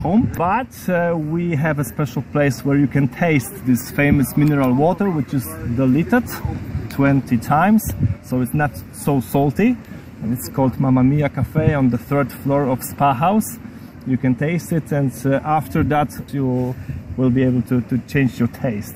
home, but we have a special place where you can taste this famous mineral water, which is diluted 20 times, so it's not so salty. And it's called Mamma Mia Cafe on the 3rd floor of Spa House. You can taste it, and after that you will be able to change your taste.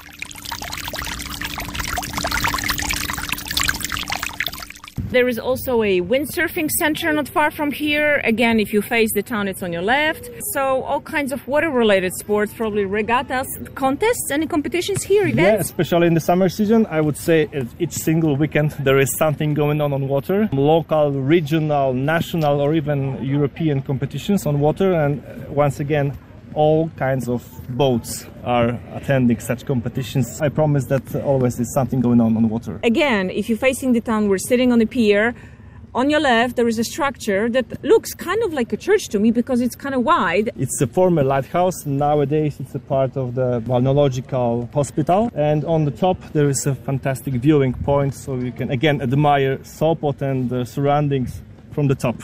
There is also a windsurfing center not far from here. Again, if you face the town, it's on your left. So all kinds of water-related sports, probably regattas, contests, any competitions here, events? Yeah, especially in the summer season, I would say each single weekend there is something going on water. Local, regional, national, or even European competitions on water. And once again, all kinds of boats are attending such competitions. I promise that always is something going on water. Again, if you're facing the town, we're sitting on the pier. On your left, there is a structure that looks kind of like a church to me because it's kind of wide. It's a former lighthouse. Nowadays, it's a part of the Balneological Hospital. And on the top, there is a fantastic viewing point, so you can again admire Sopot and the surroundings from the top.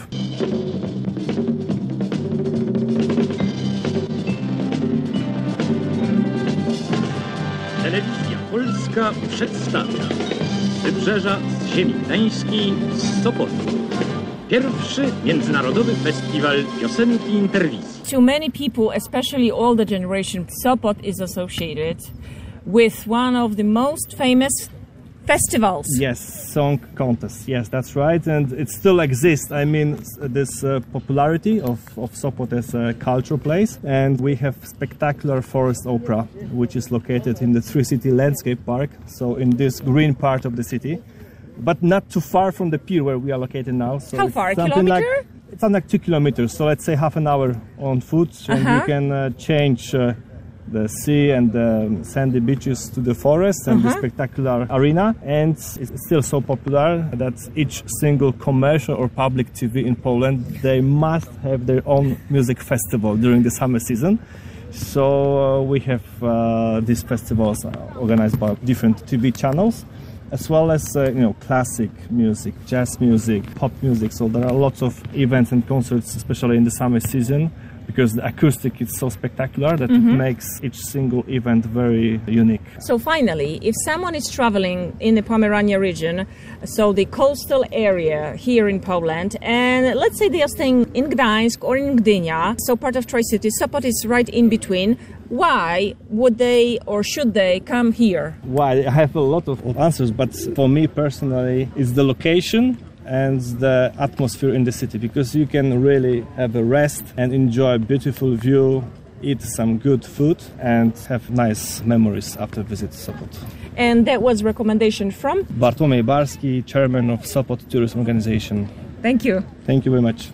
Telewizja Polska przedstawia Wybrzeża z ziemi gdańskiej z Sopotu. Pierwszy międzynarodowy festiwal piosenki i interwizji. To many people, especially older generation, Sopot is associated with one of the most famous festivals. Yes, song contest. Yes, that's right. And it still exists. I mean, this popularity of Sopot as a cultural place. And we have spectacular forest opera, which is located in the Three City Landscape Park. So in this green part of the city, but not too far from the pier where we are located now. So how far? A kilometer? It's on like 2 kilometers. So let's say half an hour on foot. And you can change the sea and the sandy beaches to the forest and the spectacular arena. And it's still so popular that each single commercial or public TV in Poland, they must have their own music festival during the summer season. So we have these festivals organized by different TV channels, as well as classic music, jazz music, pop music. So there are lots of events and concerts, especially in the summer season, because the acoustic is so spectacular that it makes each single event very unique. So finally, if someone is traveling in the Pomerania region, so the coastal area here in Poland, and let's say they are staying in Gdańsk or in Gdynia, so part of Tri-City, Sopot is right in between, why would they or should they come here? Why? I have a lot of answers, but for me personally, it's the location and the atmosphere in the city, because you can really have a rest and enjoy a beautiful view, eat some good food and have nice memories after visit Sopot. And that was recommendation from? Bartłomiej Barski, chairman of Sopot Tourism Organization. Thank you. Thank you very much.